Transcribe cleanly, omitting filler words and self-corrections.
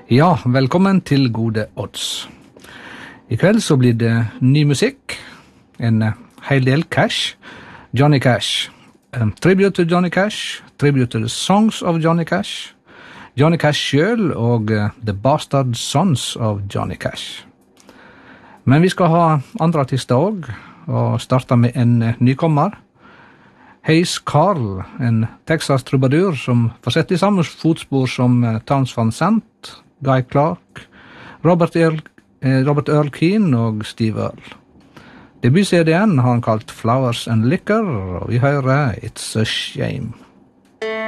Ja, velkommen til Gode Odds. I kveld så blir det ny musikk, en hel del Cash, Johnny Cash, tribute til Johnny Cash, tribute til the songs of Johnny Cash selv og The Bastard Sons of Johnny Cash. Men vi skal ha andre artister også, og starter med en nykommer, Hayes Carll, en Texas troubadour som får sett i samme fotspor som Townes Van Sant, Guy Clark, Robert Earl Keane og Steve Earle. Debut-CD'en har han kalt Flowers and Liquor, og vi hører It's a Shame.